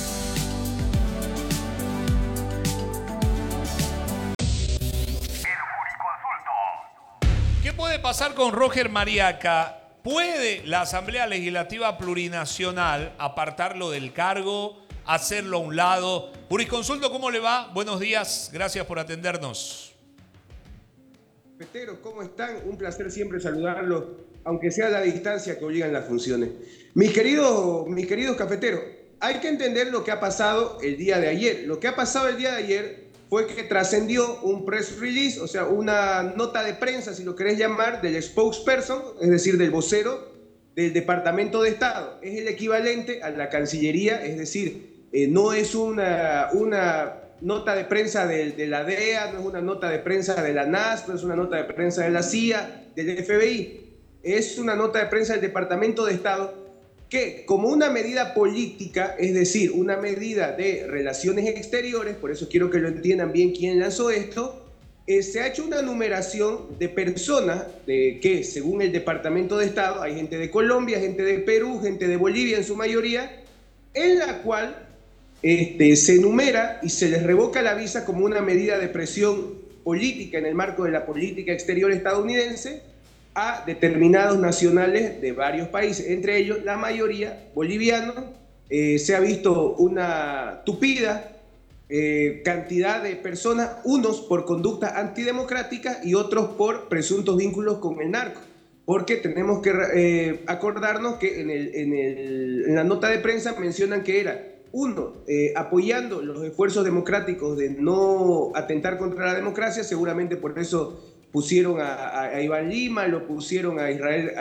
¿Qué puede pasar con Roger Mariaca? ¿Puede la Asamblea Legislativa Plurinacional apartarlo del cargo, hacerlo a un lado? Jurisconsulto, ¿cómo le va? Buenos días, gracias por atendernos. Cafeteros, ¿cómo están? Un placer siempre saludarlos, aunque sea a la distancia que obligan las funciones. Mis queridos cafeteros, hay que entender lo que ha pasado el día de ayer. Lo que ha pasado el día de ayer fue que trascendió un press release, o sea, una nota de prensa, si lo querés llamar, del spokesperson, es decir, del vocero del Departamento de Estado. Es el equivalente a la Cancillería, es decir, no es una nota de prensa de la DEA, no es una nota de prensa de la NAS, no es una nota de prensa de la CIA, del FBI. Es una nota de prensa del Departamento de Estado que, como una medida política, es decir, una medida de relaciones exteriores, por eso quiero que lo entiendan bien quién lanzó esto, se ha hecho una numeración de personas que, según el Departamento de Estado, hay gente de Colombia, gente de Perú, gente de Bolivia en su mayoría, en la cual se enumera y se les revoca la visa como una medida de presión política en el marco de la política exterior estadounidense a determinados nacionales de varios países, entre ellos la mayoría bolivianos. Se ha visto una tupida cantidad de personas, unos por conductas antidemocráticas y otros por presuntos vínculos con el narco, porque tenemos que acordarnos que en la nota de prensa mencionan que era uno, apoyando los esfuerzos democráticos de no atentar contra la democracia, seguramente por eso pusieron a Iván Lima, lo pusieron a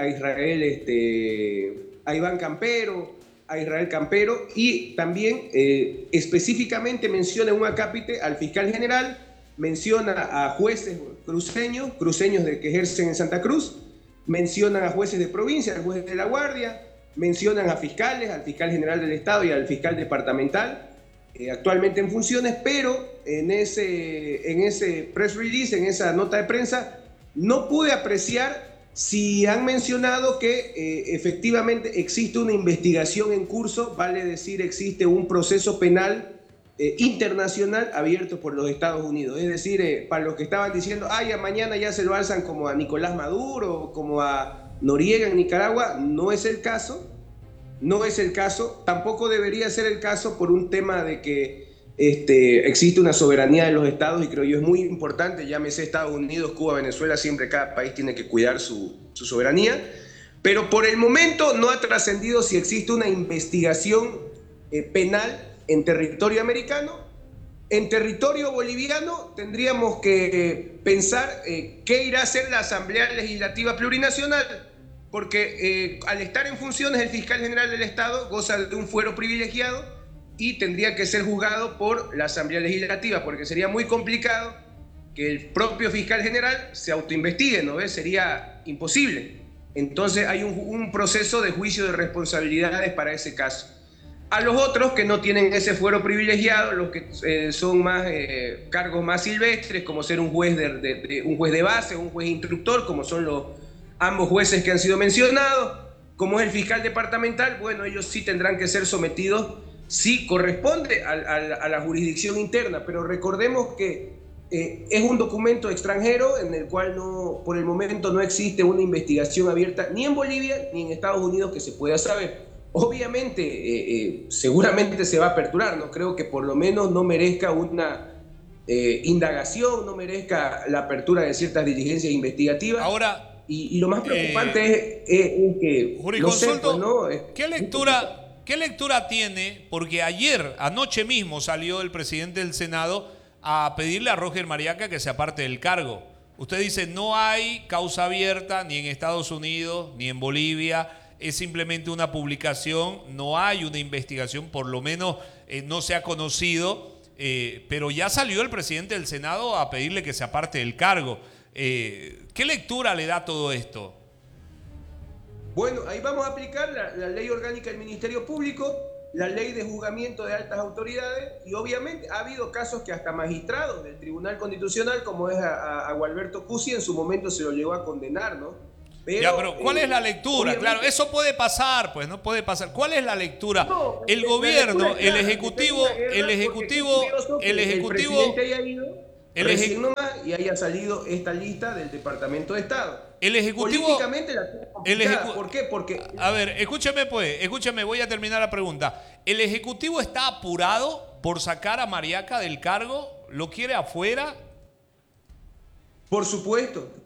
Iván Campero, a Israel Campero, y también específicamente menciona un acápite al fiscal general, menciona a jueces cruceños que ejercen en Santa Cruz, mencionan a jueces de provincia, al juez de la Guardia, mencionan a fiscales, al fiscal general del Estado y al fiscal departamental, actualmente en funciones, pero en ese press release, en esa nota de prensa, no pude apreciar si han mencionado que efectivamente existe una investigación en curso, vale decir, existe un proceso penal internacional abierto por los Estados Unidos. Es decir, para los que estaban diciendo, mañana ya se lo alzan como a Nicolás Maduro, como a Noriega en Nicaragua, no es el caso. No es el caso, tampoco debería ser el caso por un tema de que existe una soberanía de los estados, y creo yo es muy importante, llámese Estados Unidos, Cuba, Venezuela, siempre cada país tiene que cuidar su soberanía, pero por el momento no ha trascendido si existe una investigación penal en territorio americano. En territorio boliviano tendríamos que pensar qué irá a hacer la Asamblea Legislativa Plurinacional, porque al estar en funciones el fiscal general del Estado goza de un fuero privilegiado y tendría que ser juzgado por la Asamblea Legislativa, porque sería muy complicado que el propio fiscal general se autoinvestigue, ¿no ves? Sería imposible. Entonces hay un proceso de juicio de responsabilidades para ese caso. A los otros que no tienen ese fuero privilegiado, los que son más cargos más silvestres, como ser un juez un juez de base o un juez instructor, como son ambos jueces que han sido mencionados, como es el fiscal departamental, bueno, ellos sí tendrán que ser sometidos, sí corresponde a la jurisdicción interna, pero recordemos que es un documento extranjero en el cual por el momento no existe una investigación abierta ni en Bolivia ni en Estados Unidos que se pueda saber. Obviamente, seguramente se va a aperturar, no creo que por lo menos no merezca una indagación, no merezca la apertura de ciertas diligencias investigativas. Ahora, y lo más preocupante es que... Jurisconsulto, ¿no? ¿Qué lectura tiene? Porque anoche mismo salió el presidente del Senado a pedirle a Roger Mariaca que se aparte del cargo. Usted dice, no hay causa abierta ni en Estados Unidos ni en Bolivia, es simplemente una publicación, no hay una investigación, por lo menos no se ha conocido, pero ya salió el presidente del Senado a pedirle que se aparte del cargo. ¿Qué lectura le da todo esto? Bueno, ahí vamos a aplicar la ley orgánica del Ministerio Público, la ley de juzgamiento de altas autoridades, y obviamente ha habido casos que hasta magistrados del Tribunal Constitucional, como es a Gualberto Cusi, en su momento se lo llegó a condenar, ¿no? Pero ¿cuál es la lectura? Claro, eso puede pasar, pues no puede pasar. ¿Cuál es la lectura? El gobierno, el ejecutivo, el ejecutivo y haya salido esta lista del Departamento de Estado. El ejecutivo. Políticamente la tiene complicada. ¿Por qué? Porque. A ver, escúcheme, voy a terminar la pregunta. ¿El ejecutivo está apurado por sacar a Mariaca del cargo? ¿Lo quiere afuera? Por supuesto.